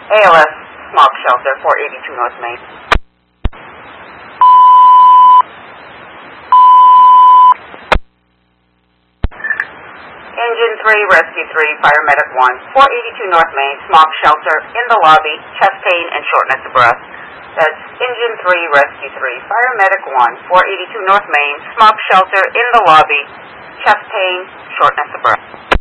ALS Smog Shelter, 482 North Main. Engine 3, Rescue 3, Paramedic 1, 482 North Main, Smog Shelter, in the lobby, chest pain and shortness of breath. That's Engine 3, Rescue 3, Paramedic 1, 482 North Main, Smog Shelter, in the lobby, chest pain, shortness of breath.